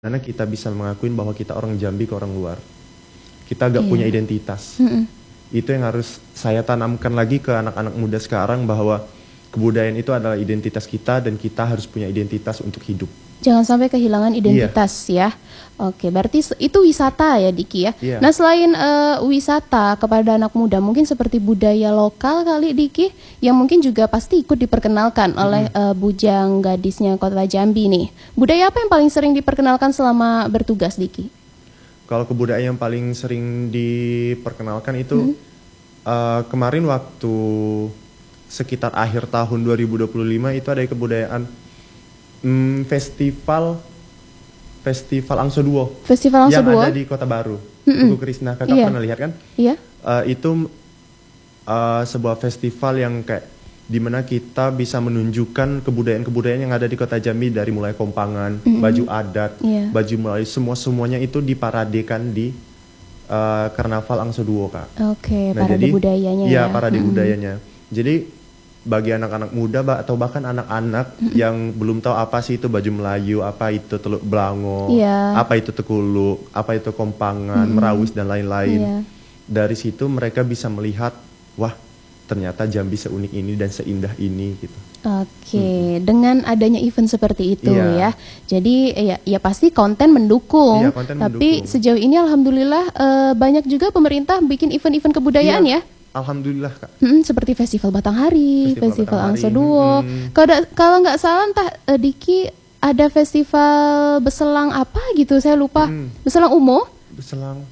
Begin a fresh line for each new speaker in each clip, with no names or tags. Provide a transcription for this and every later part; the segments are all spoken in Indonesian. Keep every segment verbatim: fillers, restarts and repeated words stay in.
Karena kita bisa mengakuin bahwa kita orang Jambi ke orang luar. Kita gak
Iya.
punya identitas.
Mm-mm.
Itu yang harus saya tanamkan lagi ke anak-anak muda sekarang, bahwa kebudayaan itu adalah identitas kita dan kita harus punya identitas untuk hidup.
Jangan sampai kehilangan identitas ya. Oke, berarti se- itu wisata ya Diki ya.
Iya.
Nah selain eh, wisata kepada anak muda, mungkin seperti budaya lokal kali Diki, yang mungkin juga pasti ikut diperkenalkan oleh eh, bujang gadisnya Kota Jambi nih. Budaya apa yang paling sering diperkenalkan selama bertugas Diki?
Kalau kebudayaan yang paling sering diperkenalkan itu eh, kemarin waktu sekitar akhir tahun dua ribu dua puluh lima itu ada kebudayaan hmm, festival festival Angso Duo
Festival Angso
yang
Duo?
ada di Kota Baru. Tugu Krishna, kakak
Iya.
pernah lihat kan?
Iya.
Eh, itu eh, sebuah festival yang kayak dimana kita bisa menunjukkan kebudayaan-kebudayaan yang ada di Kota Jambi, dari mulai kompangan, baju adat,
Iya.
baju Melayu, semua semuanya itu diparadekan di eh, Karnaval Angso Duo, Kak.
Oke,
Nah,
parade
jadi-
budayanya
Iya,
ya.
parade
Mm-mm.
budayanya. Jadi bagi anak-anak muda ba- atau bahkan anak-anak yang belum tahu apa sih itu baju Melayu, apa itu teluk belango,
Iya.
apa itu tekuluk, apa itu kompangan, merawis dan lain-lain.
Iya.
Dari situ mereka bisa melihat, wah ternyata Jambi seunik ini dan seindah ini gitu.
Oke, dengan adanya event seperti itu
Iya.
ya, jadi ya, ya pasti konten mendukung.
Iya, konten
Tapi
mendukung.
sejauh ini alhamdulillah eh, banyak juga pemerintah bikin event-event kebudayaan
Iya,
ya,
Alhamdulillah, Kak.
Mm, seperti Festival Batanghari,
Festival
Festival Angso
Batanghari,
Duo.
mm.
Kalau da- kalau nggak salah entah eh, Diki ada festival Beselang apa gitu, saya lupa.
Mm.
Beselang Umo.
Selang.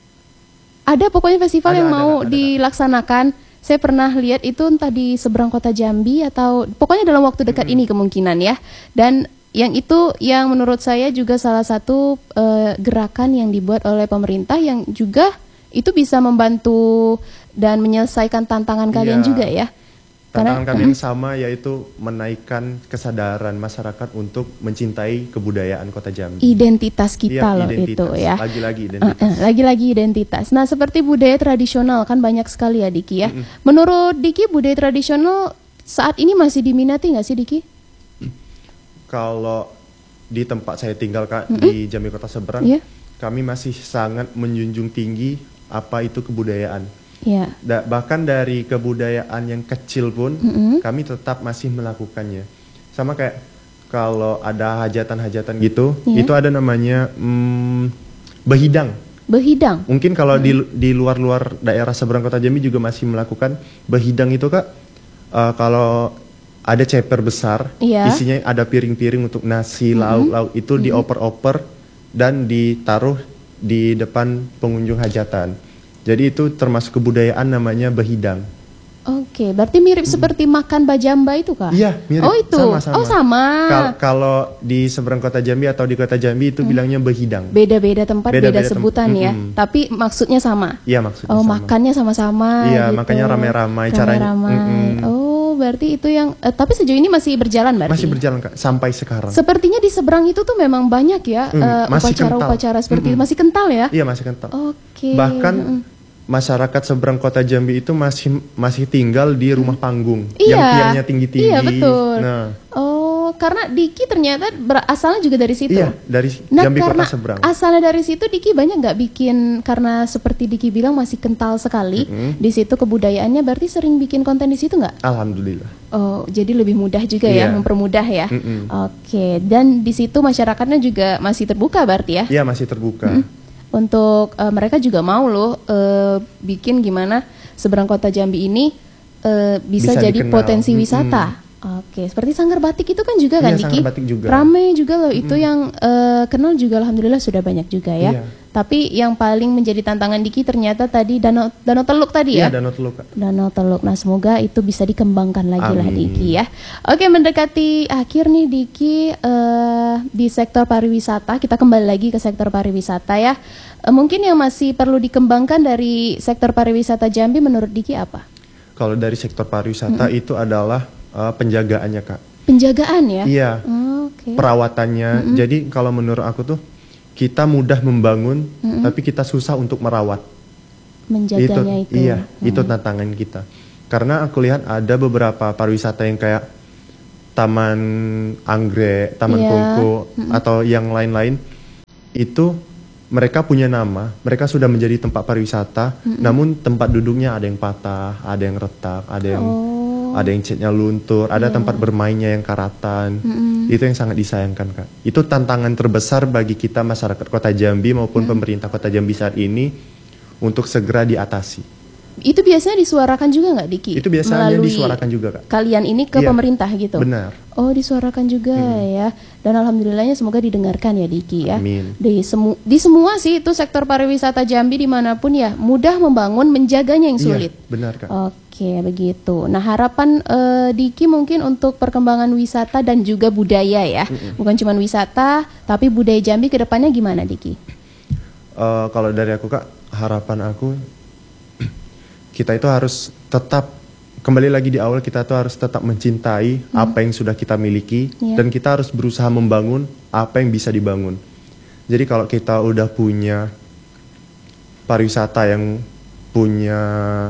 Ada pokoknya festival
Ada,
yang
ada,
mau
Kak, ada, Kak.
dilaksanakan. Saya pernah lihat itu entah di seberang Kota Jambi atau pokoknya dalam waktu dekat ini kemungkinan ya. Dan yang itu yang menurut saya juga salah satu eh, gerakan yang dibuat oleh pemerintah yang juga itu bisa membantu dan menyelesaikan tantangan kalian
Iya.
juga ya.
Tantangan
Karena-
kami yang sama yaitu menaikkan kesadaran masyarakat untuk mencintai kebudayaan Kota Jambi.
Identitas kita
Iya,
loh
identitas.
itu ya.
Lagi-lagi
Eh,
identitas.
eh, Lagi-lagi identitas. Nah, seperti budaya tradisional kan banyak sekali ya Diki ya. Menurut Diki budaya tradisional saat ini masih diminati nggak sih Diki?
Kalau di tempat saya tinggal, Kak, di Jambi Kota Seberang,
Iya.
kami masih sangat menjunjung tinggi apa itu kebudayaan.
Ya.
Da- bahkan dari kebudayaan yang kecil pun kami tetap masih melakukannya. Sama kayak kalau ada hajatan-hajatan gitu,
Iya.
itu ada namanya hmm, behidang.
Behidang.
Mungkin kalau di di luar-luar daerah seberang Kota Jambi juga masih melakukan behidang itu, Kak. Eh, kalau ada ceper besar,
Iya.
isinya ada piring-piring untuk nasi, lauk-lauk, itu dioper-oper dan ditaruh di depan pengunjung hajatan. Jadi itu termasuk kebudayaan namanya behidang.
Oke, berarti mirip seperti makan bajamba itu kah?
Iya, mirip.
Oh itu.
Sama-sama.
Oh sama.
Kal- kalau di seberang Kota Jambi atau di Kota Jambi itu bilangnya behidang.
Beda-beda tempat, beda,
Beda-beda tem-
sebutan ya.
Mm-mm.
Tapi maksudnya sama.
Iya, maksudnya
Oh,
sama.
makannya sama-sama.
Iya,
gitu.
makanya ramai-ramai caranya.
Ramai-ramai.
Mm-mm.
Oh, berarti itu yang. eh, tapi sejauh ini masih berjalan berarti.
Masih berjalan, Kak, sampai sekarang.
Sepertinya di seberang itu tuh memang banyak ya
Mm,
eh,
masih
upacara-upacara
kental.
seperti itu.
Mm-mm.
Masih kental ya?
Iya, masih kental.
Oke.
Bahkan
Mm-mm.
masyarakat seberang Kota Jambi itu masih masih tinggal di rumah panggung yang
Iya.
tiangnya tinggi-tinggi.
Iya, betul.
Nah,
Oh, karena Diki ternyata berasalnya juga dari situ.
iya, dari
Nah,
Jambi
karena
Kota Seberang.
asalnya dari situ Diki banyak nggak bikin, karena seperti Diki bilang masih kental sekali di situ kebudayaannya, berarti sering bikin konten di situ nggak?
Alhamdulillah.
Oh, jadi lebih mudah juga ya,
Iya.
mempermudah ya.
Mm-mm.
Oke, dan di situ masyarakatnya juga masih terbuka berarti ya.
Iya, masih terbuka.
Untuk eh, mereka juga mau loh eh, bikin gimana seberang Kota Jambi ini eh, bisa,
Bisa
jadi
dikenal.
potensi
Mm-mm.
wisata. Oke, seperti Sanggar Batik itu kan juga kan
Iya,
Diki?
Sanggar Batik juga.
Ramai juga loh itu yang eh, kenal juga alhamdulillah sudah banyak juga ya.
Iya.
Tapi yang paling menjadi tantangan Diki ternyata tadi Danau Danau Teluk tadi ya.
Iya, Danau Teluk, Kak.
Danau Teluk. Nah, semoga itu bisa dikembangkan lagi lah
Amin.
Diki ya. Oke, mendekati akhir nih Diki eh, di sektor pariwisata. Kita kembali lagi ke sektor pariwisata ya. Eh, mungkin yang masih perlu dikembangkan dari sektor pariwisata Jambi menurut Diki apa?
Kalau dari sektor pariwisata itu adalah eh, penjagaannya, Kak.
Penjagaan ya?
Iya,
Oh, oke.
perawatannya. Jadi kalau menurut aku tuh kita mudah membangun, tapi kita susah untuk merawat.
Menjaganya itu.
Iya, itu tantangan kita. Karena aku lihat ada beberapa pariwisata yang kayak Taman Anggrek, Taman
Iya.
Kongko, atau yang lain-lain itu mereka punya nama, mereka sudah menjadi tempat pariwisata, mm-hmm. namun tempat duduknya ada yang patah, ada yang retak, ada yang oh. ada yang catnya luntur, ada yeah. tempat bermainnya yang karatan. Mm-hmm. Itu yang sangat disayangkan, Kak. Itu tantangan terbesar bagi kita masyarakat Kota Jambi maupun mm-hmm. pemerintah Kota Jambi saat ini untuk segera diatasi.
Itu biasanya disuarakan juga nggak, Diki?
Itu biasanya
melalui
disuarakan juga, Kak.
Kalian ini ke
iya,
pemerintah gitu?
Benar.
Oh, disuarakan juga hmm. ya. Dan alhamdulillahnya semoga didengarkan ya, Diki ya.
Amin.
Di, semu di semua sih itu sektor pariwisata Jambi dimanapun ya, mudah membangun, menjaganya yang sulit.
Iya, benar, Kak.
Oke, begitu. Nah, harapan uh, Diki mungkin untuk perkembangan wisata dan juga budaya ya. Mm-mm. Bukan cuma wisata, tapi budaya Jambi ke depannya gimana, Diki?
Uh, kalau dari aku, Kak, harapan aku kita itu harus tetap, kembali lagi di awal, kita tuh harus tetap mencintai hmm. apa yang sudah kita miliki, yeah. dan kita harus berusaha membangun apa yang bisa dibangun. Jadi kalau kita udah punya pariwisata yang punya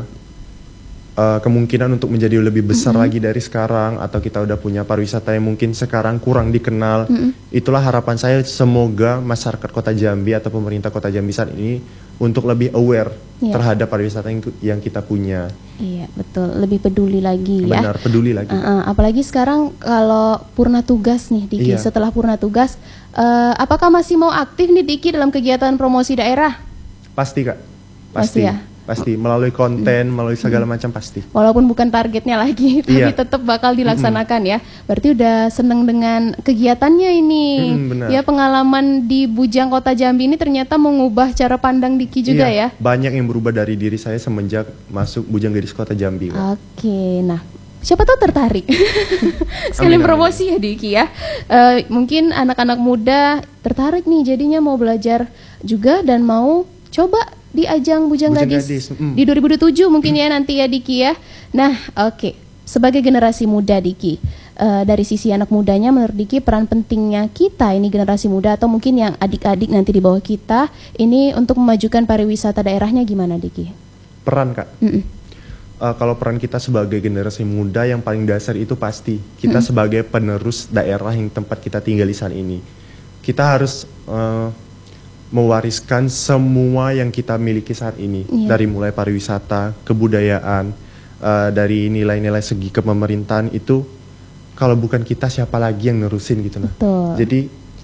uh, kemungkinan untuk menjadi lebih besar mm-hmm. lagi dari sekarang, atau kita udah punya pariwisata yang mungkin sekarang kurang dikenal, mm-hmm. itulah harapan saya, semoga masyarakat Kota Jambi atau pemerintah Kota Jambi saat ini untuk lebih aware yeah. terhadap pariwisata yang, yang kita punya.
Iya, betul. Lebih peduli lagi ya.
Benar, peduli lagi.
Uh, uh, apalagi sekarang kalau purna tugas nih, Diki. Iya. Setelah purna tugas, uh, apakah masih mau aktif nih, Diki, dalam kegiatan promosi daerah?
Pasti, Kak.
Pasti
Pasti.
ya?
Pasti, melalui konten, melalui segala hmm. macam pasti.
Walaupun bukan targetnya lagi, tapi
iya.
tetap bakal dilaksanakan hmm. ya. Berarti udah seneng dengan kegiatannya ini. Hmm, ya, pengalaman di Bujang Kota Jambi ini ternyata mengubah cara pandang Diki juga iya. ya.
Banyak yang berubah dari diri saya semenjak masuk Bujang Gadis Kota Jambi.
Oke, nah siapa tahu tertarik. Sekalian promosi ya, Diki ya. Uh, mungkin anak-anak muda tertarik nih, jadinya mau belajar juga dan mau coba di ajang Bujang, Bujang Gadis, Gadis. Mm. di dua ribu dua puluh tujuh mungkin mm. ya nanti ya, Diki ya. Nah, oke. Okay. Sebagai generasi muda, Diki, uh, dari sisi anak mudanya, menurut Diki peran pentingnya kita ini generasi muda atau mungkin yang adik-adik nanti di bawah kita ini untuk memajukan pariwisata daerahnya gimana, Diki? Peran, Kak. Mm-mm.
Uh, kalau peran kita sebagai generasi muda yang paling dasar itu pasti kita mm-mm. sebagai penerus daerah yang tempat kita tinggal di saat ini. Kita harus uh, mewariskan semua yang kita miliki saat ini, yeah. dari mulai pariwisata, kebudayaan, uh, dari nilai-nilai segi kepemerintahan itu, kalau bukan kita siapa lagi yang nerusin gitu nah.
Betul.
Jadi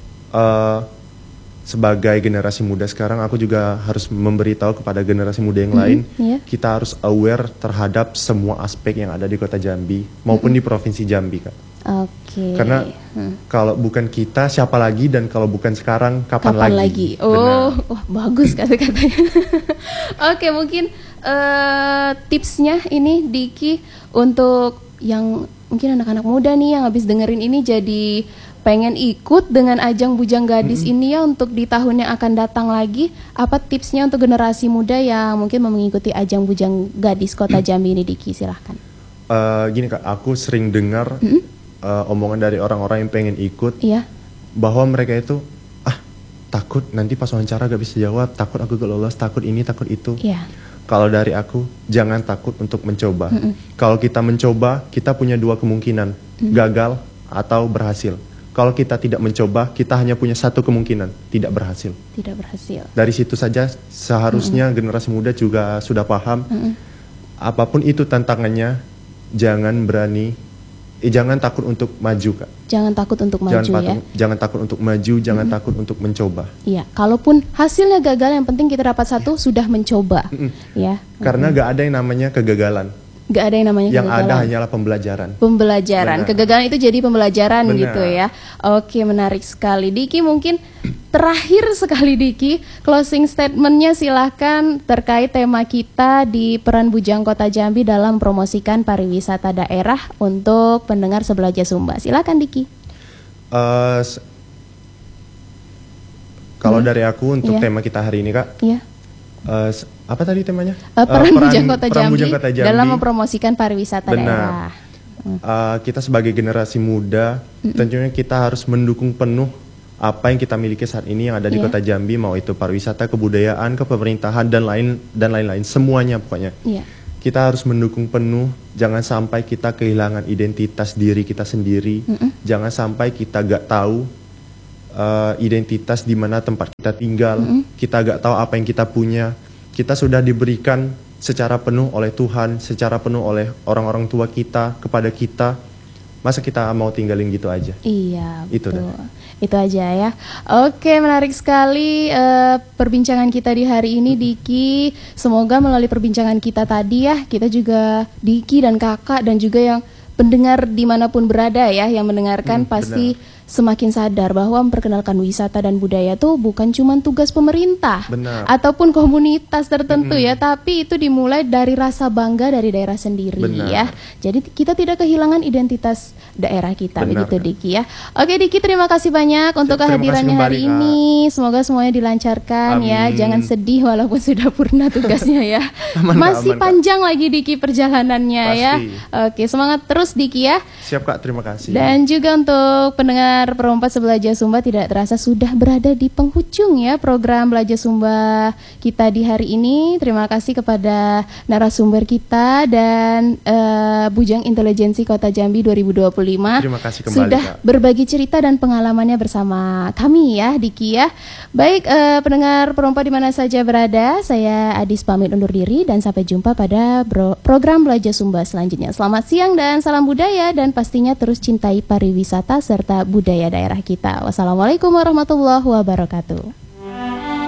uh, sebagai generasi muda sekarang, aku juga harus memberitahu kepada generasi muda yang mm-hmm. lain, yeah. kita harus aware terhadap semua aspek yang ada di Kota Jambi maupun mm-hmm. di Provinsi Jambi, Kak.
Oke. Okay.
Karena hmm. kalau bukan kita siapa lagi, dan kalau bukan sekarang kapan,
kapan
lagi?
lagi? Oh, wah, bagus kata-katanya. Oke, okay, mungkin uh, tipsnya ini, Diki, untuk yang mungkin anak-anak muda nih yang habis dengerin ini jadi pengen ikut dengan ajang Bujang Gadis hmm. ini ya untuk di tahun yang akan datang lagi. Apa tipsnya untuk generasi muda yang mungkin mau mengikuti ajang Bujang Gadis Kota Jambi ini, Diki? Silahkan.
Uh, gini, Kak, aku sering dengar hmm? Uh, omongan dari orang-orang yang pengen ikut,
iya.
bahwa mereka itu ah takut nanti pas wawancara gak bisa jawab, takut aku gak lolos, takut ini, takut itu.
Iya.
Kalau dari aku, jangan takut untuk mencoba.
Mm-mm.
Kalau kita mencoba, kita punya dua kemungkinan, mm. gagal atau berhasil. Kalau kita tidak mencoba, kita hanya punya satu kemungkinan, tidak berhasil.
Tidak berhasil.
Dari situ saja seharusnya Mm-mm. generasi muda juga sudah paham. Mm-mm. Apapun itu tantangannya, jangan berani Eh, jangan takut untuk maju, Kak.
Jangan takut untuk maju,
jangan
ya.
Jangan takut untuk maju, jangan mm-hmm. takut untuk mencoba.
Iya, kalaupun hasilnya gagal, yang penting kita dapat satu, yeah. sudah mencoba. Mm-hmm. Ya.
Karena
mm-hmm.
gak ada yang namanya kegagalan.
Gak ada yang namanya
yang
kegagalan.
Yang ada hanyalah pembelajaran.
Pembelajaran.
Benar.
Kegagalan itu jadi pembelajaran. Benar. Gitu ya. Oke, menarik sekali. Diki, mungkin terakhir sekali, Diki, closing statementnya silahkan terkait tema kita di peran Bujang Kota Jambi dalam promosikan pariwisata daerah untuk pendengar Sebelaja Sumba. Silahkan, Diki.
Uh, kalau hmm. dari aku untuk
yeah.
tema kita hari ini, Kak.
Iya. Yeah.
Uh, apa tadi temanya?
Uh, peran, uh, peran Bujang Kota
peran
Jambi,
Bujang Kota Jambi
dalam mempromosikan pariwisata
Benar.
daerah.
Hmm. Uh, kita sebagai generasi muda, hmm. tentunya kita harus mendukung penuh apa yang kita miliki saat ini yang ada di yeah. Kota Jambi, mau itu pariwisata, kebudayaan, kepemerintahan dan lain dan lain-lain, semuanya pokoknya.
Yeah.
Kita harus mendukung penuh, jangan sampai kita kehilangan identitas diri kita sendiri, mm-mm. jangan sampai kita gak tahu uh, identitas di mana tempat kita tinggal, mm-hmm. kita gak tahu apa yang kita punya. Kita sudah diberikan secara penuh oleh Tuhan, secara penuh oleh orang-orang tua kita, kepada kita. Masa kita mau tinggalin gitu aja?
Iya,
itu
betul. Itu aja ya. Oke, menarik sekali uh, perbincangan kita di hari ini, Diki. Semoga melalui perbincangan kita tadi ya, kita juga Diki dan kakak dan juga yang pendengar dimanapun berada ya, yang mendengarkan hmm, pasti benar. Semakin sadar bahwa memperkenalkan wisata dan budaya itu bukan cuma tugas pemerintah
benar. Ataupun
komunitas tertentu hmm. ya, tapi itu dimulai dari rasa bangga dari daerah sendiri benar. Ya. Jadi kita tidak kehilangan identitas daerah kita, benar. Begitu Diki ya. Oke Diki, terima kasih banyak untuk terima kehadirannya kembali, hari Kak. Ini. Semoga semuanya dilancarkan. Amin. Ya. Jangan sedih walaupun sudah purna tugasnya ya. aman, Masih aman, panjang Kak. Lagi Diki perjalanannya. Pasti. Ya. Oke, semangat terus Diki ya.
Siap Kak, terima kasih.
Dan juga untuk pendengar Perompak Belajar Sumba, tidak terasa sudah berada di penghujung ya program Belajar Sumba kita di hari ini. Terima kasih kepada narasumber kita dan uh, Bujang Intelijensi Kota Jambi dua ribu dua puluh lima.
Terima kasih kembali
sudah
Kak.
Berbagi cerita dan pengalamannya bersama kami ya Diki ya. Baik uh, pendengar Perompak di mana saja berada, saya Adis pamit undur diri dan sampai jumpa pada bro- program Belajar Sumba selanjutnya. Selamat siang dan salam budaya, dan pastinya terus cintai pariwisata serta budaya daerah kita. Wassalamualaikum warahmatullahi wabarakatuh.